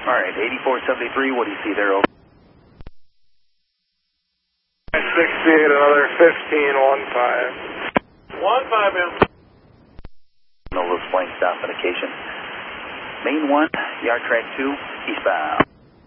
right, 8473, what do you see there, over? 68, another 15, 15. 15, M. No loose plane stop indication. Main 1, yard track 2, eastbound.